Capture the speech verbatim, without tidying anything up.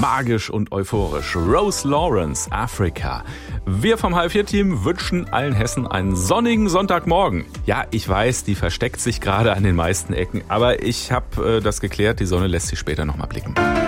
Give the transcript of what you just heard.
magisch und euphorisch. Rose Lawrence, Africa. Wir vom H vier Team wünschen allen Hessen einen sonnigen Sonntagmorgen. Ja, ich weiß, die versteckt sich gerade an den meisten Ecken, aber ich habe äh, das geklärt, die Sonne lässt sich später nochmal blicken.